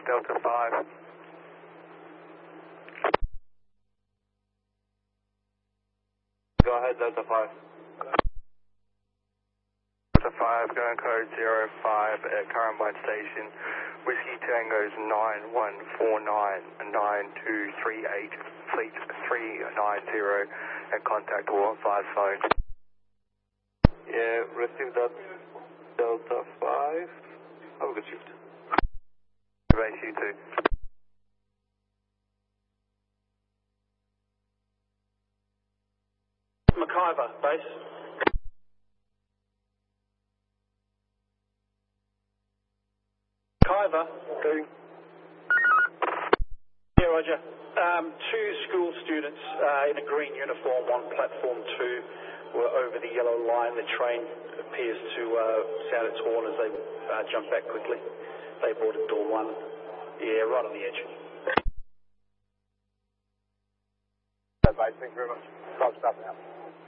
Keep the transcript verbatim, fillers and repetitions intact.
Delta five. Go ahead, Delta five. Delta five, going code zero five at Currumbine Station. Whiskey Tango's nine one four nine nine two three eight, fleet three nine zero, and contact all five phones. Yeah, receive that. Delta five. Have a good shift. Base you too. McIver, base. McIver. Two. Yeah, Roger. Um, two school students uh, in a green uniform on platform two were over the yellow line. The train appears to uh, sound its horn as they uh, jump back quickly. They boarded door one. Yeah, right on the edge. Thank you very much. Stop, stop now.